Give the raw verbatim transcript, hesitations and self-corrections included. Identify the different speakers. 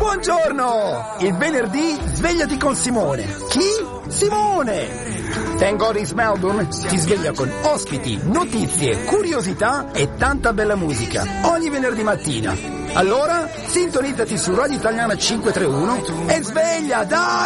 Speaker 1: Buongiorno! Il venerdì svegliati con Simone. Chi? Simone! Thank God It's Melbourne ti sveglia con ospiti, notizie, curiosità e tanta bella musica ogni venerdì mattina. Allora, sintonizzati su Radio Italiana cinquecentotrentuno e sveglia, dai!